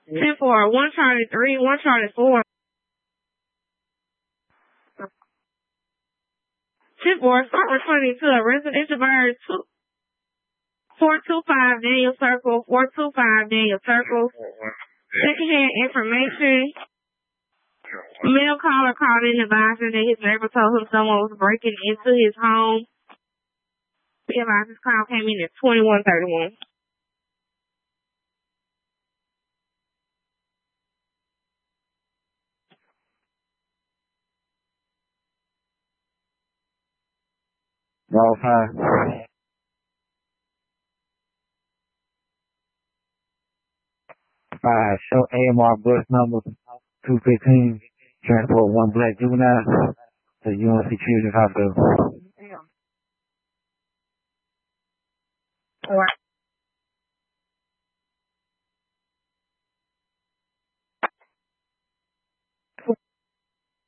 10-4, 1 Charlie 3, 1 Charlie 4. 10-4, start returning to a residential bird 425 Daniel Circle, 425 Daniel Circle. Secondhand information. Male caller called in advising that his neighbor told him someone was breaking into his home. Be advised this call came in at 2131. Roll 5. 5, show AMR bus number 215, transport 1 black juvenile to UNC Children's Hospital. All right.